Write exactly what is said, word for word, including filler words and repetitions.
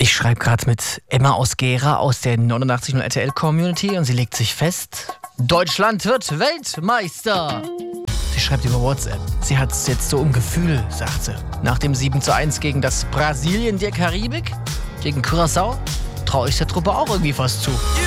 Ich schreibe gerade mit Emma aus Gera aus der neunundachtzig Komma null R T L-Community und sie legt sich fest, Deutschland wird Weltmeister. Sie schreibt über WhatsApp. Sie hat es jetzt so im Gefühl, sagt sie. Nach dem sieben zu eins gegen das Brasilien der Karibik, gegen Curaçao, traue ich der Truppe auch irgendwie was zu.